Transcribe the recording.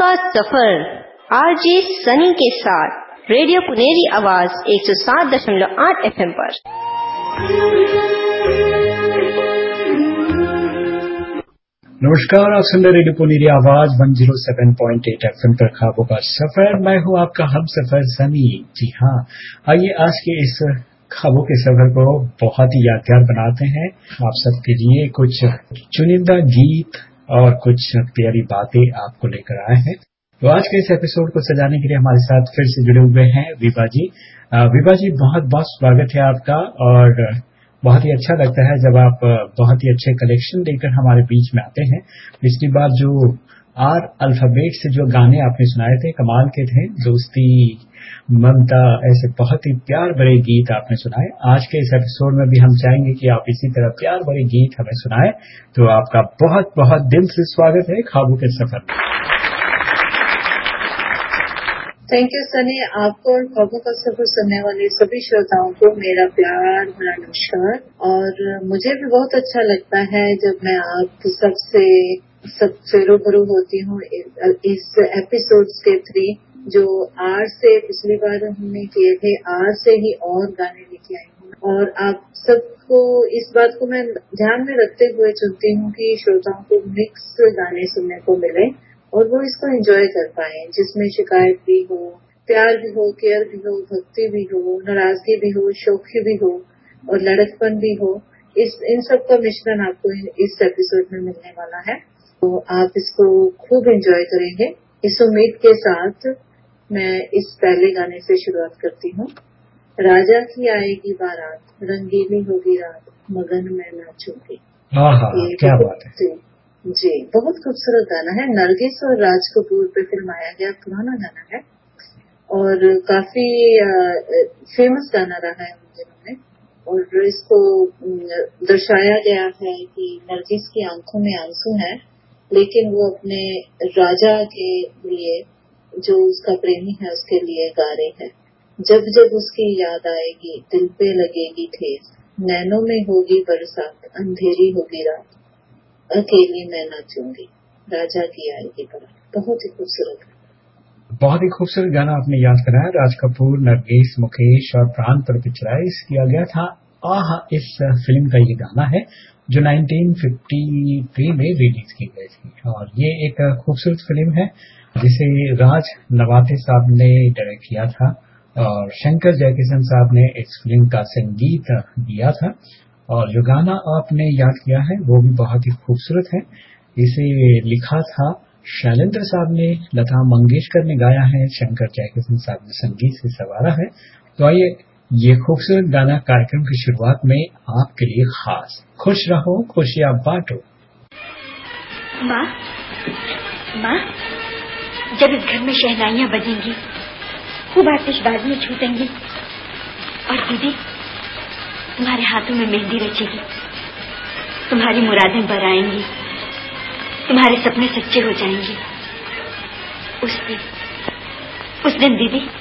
सफर RJ Sunny के साथ radio Puneri आवाज 107.8 FM पर। नमस्कार, आप सुन रहे रेडियो पुनेरी आवाज 107.8 FM पर ख्वाबों का सफर। मैं हूँ आपका हम सफर सनी। जी हाँ, आइए आज के इस ख्वाबों के सफर को बहुत ही यादगार बनाते हैं। आप सबके लिए कुछ चुनिंदा गीत और कुछ प्यारी बातें आपको लेकर आए हैं। तो आज के इस एपिसोड को सजाने के लिए हमारे साथ फिर से जुड़े हुए हैं विभा जी। विभा जी, बहुत बहुत स्वागत है आपका। और बहुत ही अच्छा लगता है जब आप बहुत ही अच्छे कलेक्शन लेकर हमारे बीच में आते हैं। पिछली बार जो आर अल्फाबेट से जो गाने आपने सुनाए थे, कमाल के थे। दोस्ती, ममता, ऐसे बहुत ही प्यार भरे गीत आपने सुनाए। आज के इस एपिसोड में भी हम चाहेंगे कि आप इसी तरह प्यार भरे गीत हमें सुनाए। तो आपका बहुत बहुत दिल से स्वागत है ख्वाबों के सफर में। Thank you Sunny. आपको और ख्वाबों का सफर सुनने वाले सभी श्रोताओं को मेरा प्यार भरा नमस्कार। और मुझे भी बहुत अच्छा लगता है जब मैं आप सबसे रूबरू होती हूँ इस एपिसोड के 3 जो आर से पिछली बार हमने किए थे। आर से ही और गाने लेके आई हूँ और आप सबको इस बात को मैं ध्यान में रखते हुए चुनती हूँ कि श्रोताओं को मिक्स गाने सुनने को मिले और वो इसको एंजॉय कर पाए, जिसमें शिकायत भी हो, प्यार भी हो, केयर भी हो, भक्ति भी हो, नाराजगी भी हो, शौकी भी हो और लड़कपन भी हो। इन सब का मिश्रण आपको इस एपिसोड में मिलने वाला है। तो आप इसको खूब एंजॉय करेंगे। इस उम्मीद के साथ मैं इस पहले गाने से शुरुआत करती हूँ। राजा की आएगी बारात, रंगीली होगी रात, मगन में नाचूंगी। क्या बात है जी, बहुत खूबसूरत गाना है। नरगिस और राज कपूर पे फिल्माया गया पुराना गाना है और काफी फेमस गाना रहा है उन दिनों में। और इसको दर्शाया गया है कि नरगिस की आंखों में आंसू है, लेकिन वो अपने राजा के लिए, जो उसका प्रेमी है, उसके लिए गा रही है। जब जब उसकी याद आएगी दिल पे लगेगी ठेस, नैनों में होगी बरसात, अंधेरी होगी रात, अकेली मैं नाचूंगी, राजा की आएगी बारात। बहुत ही खूबसूरत, बहुत ही खूबसूरत गाना आपने याद कराया। राज कपूर, नरगिस, मुकेश और प्राण पर पिक्चराइज किया गया था। आहा, इस फिल्म का ये गाना है जो 1953 में रिलीज की गई थी। और ये एक खूबसूरत फिल्म है जिसे राज नवाते साहब ने डायरेक्ट किया था और शंकर जयकिशन साहब ने इस फिल्म का संगीत दिया था। और जो गाना आपने याद किया है वो भी बहुत ही खूबसूरत है। इसे लिखा था शैलेंद्र साहब ने, लता मंगेशकर ने गाया है, शंकर जयकिशन साहब ने संगीत से संवारा है। तो आइए ये खूबसूरत गाना कार्यक्रम की शुरुआत में आपके लिए खास। खुश रहो, खुशियां बांटो। माँ, माँ, जब इस घर में शहनाइयाँ बजेंगी, खूब आतिशबाजियाँ छूटेंगी और दीदी तुम्हारे हाथों में मेहंदी रचेगी, तुम्हारी मुरादें बराएंगी, तुम्हारे सपने सच्चे हो जाएंगे। उस दिन दीदी